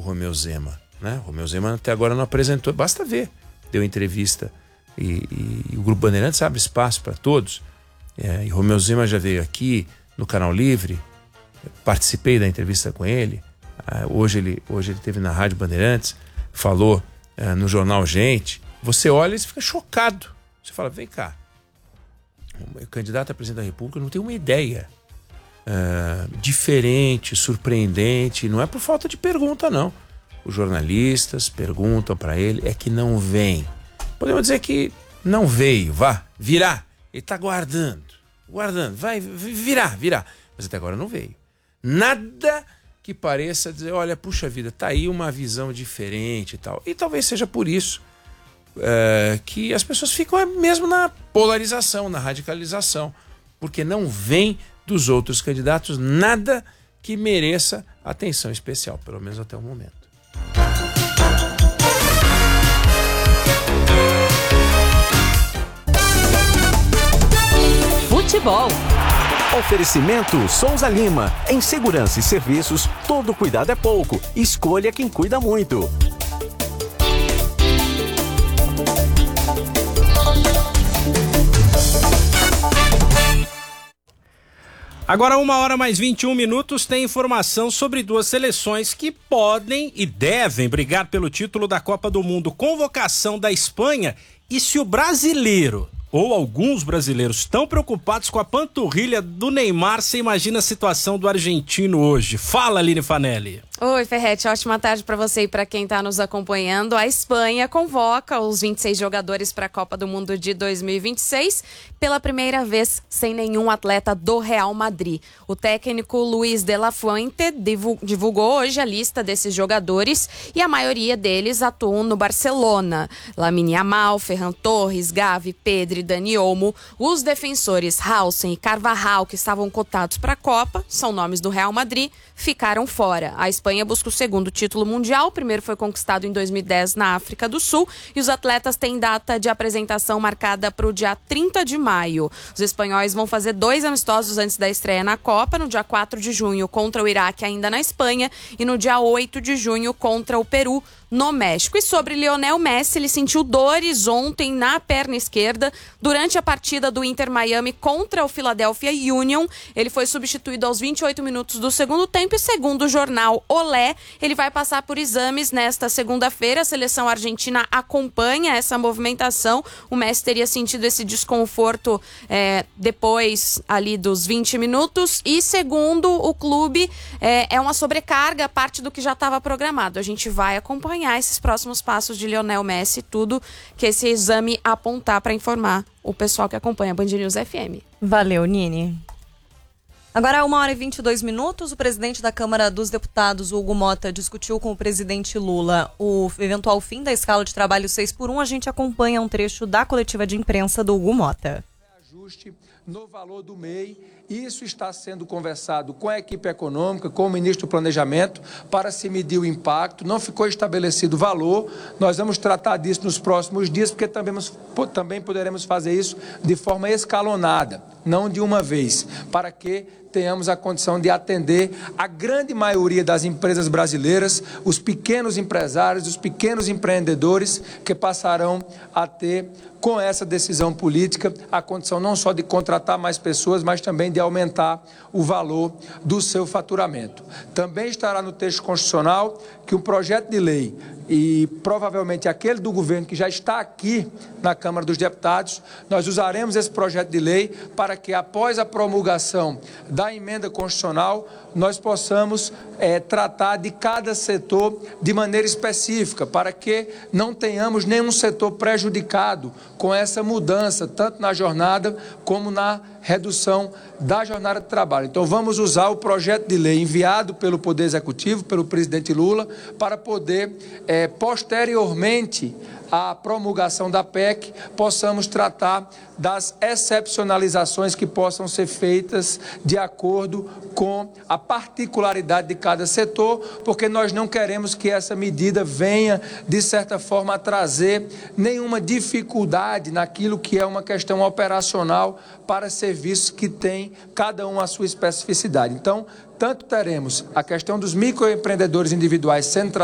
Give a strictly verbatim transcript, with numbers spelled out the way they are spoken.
Romeu Zema, né? O Romeu Zema até agora não apresentou, basta ver, deu entrevista e, e, e o Grupo Bandeirantes abre espaço para todos. É, e Romeu Zema já veio aqui no Canal Livre, participei da entrevista com ele. Uh, hoje ele hoje ele esteve na Rádio Bandeirantes, falou uh, no jornal Gente. Você olha e fica chocado. Você fala, vem cá, o candidato a presidente da República não tem uma ideia uh, diferente, surpreendente. Não é por falta de pergunta, não. Os jornalistas perguntam para ele, é que não vem. Podemos dizer que não veio, vá, virá. Ele está guardando, guardando, vai virá, virá. Mas até agora não veio. Nada que pareça dizer, olha, puxa vida, tá aí uma visão diferente e tal. E talvez seja por isso é, que as pessoas ficam mesmo na polarização, na radicalização, porque não vem dos outros candidatos nada que mereça atenção especial, pelo menos até o momento. Futebol. Oferecimento Souza Lima. Em segurança e serviços, todo cuidado é pouco. Escolha quem cuida muito. Agora, uma hora mais vinte e um minutos, tem informação sobre duas seleções que podem e devem brigar pelo título da Copa do Mundo. Convocação da Espanha. E se o brasileiro ou alguns brasileiros estão preocupados com a panturrilha do Neymar, você imagina a situação do argentino hoje. Fala, Aline Fanelli. Oi, Ferretti, ótima tarde para você e para quem está nos acompanhando. A Espanha convoca os vinte e seis jogadores para a Copa do Mundo de dois mil e vinte e seis, pela primeira vez sem nenhum atleta do Real Madrid. O técnico Luis de la Fuente divulgou hoje a lista desses jogadores e a maioria deles atuam no Barcelona. Lamine Yamal, Ferran Torres, Gavi, Pedri, Dani Olmo. Os defensores Haaland e Carvajal, que estavam cotados para a Copa, são nomes do Real Madrid, ficaram fora. A Espanha busca o segundo título mundial, o primeiro foi conquistado em dois mil e dez na África do Sul, e os atletas têm data de apresentação marcada para o dia trinta de maio. Os espanhóis vão fazer dois amistosos antes da estreia na Copa, no dia quatro de junho contra o Iraque, ainda na Espanha, e no dia oito de junho contra o Peru, no México. E sobre Lionel Messi, ele sentiu dores ontem na perna esquerda durante a partida do Inter Miami contra o Philadelphia Union. Ele foi substituído aos vinte e oito minutos do segundo tempo e, segundo o jornal Olé, ele vai passar por exames nesta segunda-feira. A seleção argentina acompanha essa movimentação. O Messi teria sentido esse desconforto é, depois ali dos vinte minutos e, segundo o clube, é, é uma sobrecarga, parte do que já estava programado. A gente vai acompanhar esses próximos passos de Lionel Messi, tudo que esse exame apontar para informar o pessoal que acompanha a Band News F M. Valeu, Nini. Agora, uma hora e vinte e dois minutos, o presidente da Câmara dos Deputados, Hugo Motta, discutiu com o presidente Lula o eventual fim da escala de trabalho seis por um. A gente acompanha um trecho da coletiva de imprensa do Hugo Motta. Ajuste no valor do M E I. Isso está sendo conversado com a equipe econômica, com o ministro do Planejamento, para se medir o impacto. Não ficou estabelecido o valor. Nós vamos tratar disso nos próximos dias, porque também, também poderemos fazer isso de forma escalonada, não de uma vez, para que tenhamos a condição de atender a grande maioria das empresas brasileiras, os pequenos empresários, os pequenos empreendedores que passarão a ter, com essa decisão política, a condição não só de contratar mais pessoas, mas também de aumentar o valor do seu faturamento. Também estará no texto constitucional que o projeto de lei e provavelmente aquele do governo que já está aqui na Câmara dos Deputados, nós usaremos esse projeto de lei para que, após a promulgação da emenda constitucional, nós possamos é, tratar de cada setor de maneira específica, para que não tenhamos nenhum setor prejudicado com essa mudança, tanto na jornada como na redução da jornada de trabalho. Então, vamos usar o projeto de lei enviado pelo Poder Executivo, pelo presidente Lula, para poder, é, posteriormente à promulgação da P E C, possamos tratar das excepcionalizações que possam ser feitas de acordo com a particularidade de cada setor, porque nós não queremos que essa medida venha, de certa forma, a trazer nenhuma dificuldade naquilo que é uma questão operacional para serviços que têm cada um a sua especificidade. Então, tanto teremos a questão dos microempreendedores individuais sendo